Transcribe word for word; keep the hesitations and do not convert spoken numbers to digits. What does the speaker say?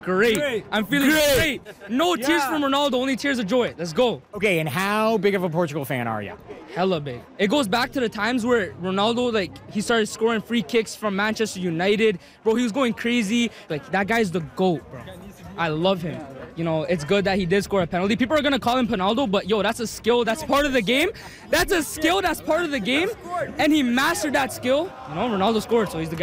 Great. Great. I'm feeling Great. great. No Yeah. tears from Ronaldo, only tears of joy. Let's go. Okay, and how big of a Portugal fan are you? Hella big. It goes back to the times where Ronaldo, like, he started scoring free kicks from Manchester United. Bro, he was going crazy. Like, that guy's the GOAT, bro. I love him. You know, it's good that he did score a penalty. People are going to call him Penaldo, but, yo, that's a skill. That's part of the game. That's a skill. That's part of the game. And he mastered that skill. You know, Ronaldo scored, so he's the guy.